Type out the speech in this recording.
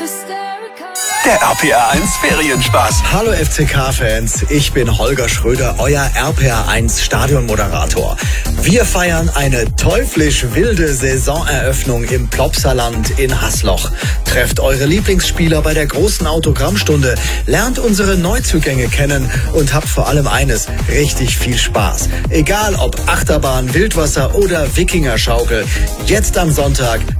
Der RPR1 Ferienspaß. Hallo FCK-Fans, ich bin Holger Schröder, euer RPR1 Stadionmoderator. Wir feiern eine teuflisch wilde Saisoneröffnung im Plopsaland in Hasloch. Trefft eure Lieblingsspieler bei der großen Autogrammstunde, lernt unsere Neuzugänge kennen und habt vor allem eines, richtig viel Spaß. Egal ob Achterbahn, Wildwasser oder Wikingerschaukel, jetzt am Sonntag